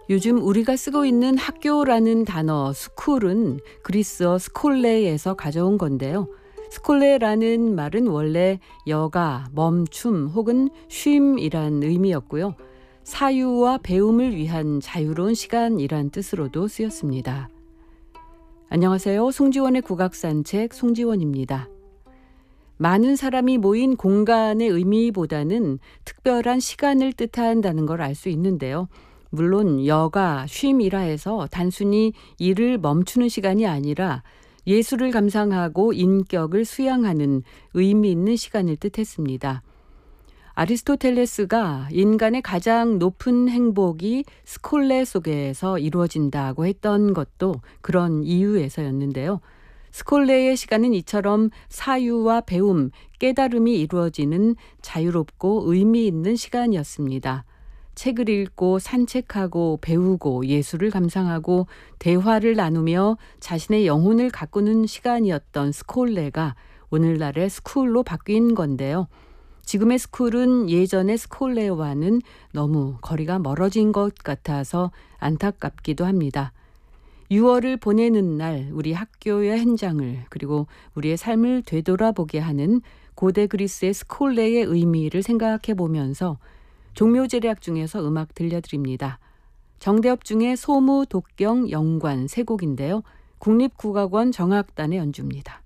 요즘 우리가 쓰고 있는 학교라는 단어 스쿨은 그리스어 스콜레에서 가져온 건데요. 스콜레라는 말은 원래 여가, 멈춤 혹은 쉼이란 의미였고요. 사유와 배움을 위한 자유로운 시간이란 뜻으로도 쓰였습니다. 안녕하세요. 송지원의 국악산책 송지원입니다. 많은 사람이 모인 공간의 의미보다는 특별한 시간을 뜻한다는 걸 알 수 있는데요. 물론 여가, 쉼이라 해서 단순히 일을 멈추는 시간이 아니라 예술을 감상하고 인격을 수양하는 의미 있는 시간을 뜻했습니다. 아리스토텔레스가 인간의 가장 높은 행복이 스콜레 속에서 이루어진다고 했던 것도 그런 이유에서였는데요. 스콜레의 시간은 이처럼 사유와 배움, 깨달음이 이루어지는 자유롭고 의미 있는 시간이었습니다. 책을 읽고 산책하고 배우고 예술을 감상하고 대화를 나누며 자신의 영혼을 가꾸는 시간이었던 스콜레가 오늘날의 스쿨로 바뀐 건데요. 지금의 스쿨은 예전의 스콜레와는 너무 거리가 멀어진 것 같아서 안타깝기도 합니다. 6월을 보내는 날 우리 학교의 현장을 그리고 우리의 삶을 되돌아보게 하는 고대 그리스의 스콜레의 의미를 생각해 보면서 종묘제례악 중에서 음악 들려드립니다. 정대업 중에 소무, 독경, 영관 세 곡인데요. 국립국악원 정악단의 연주입니다.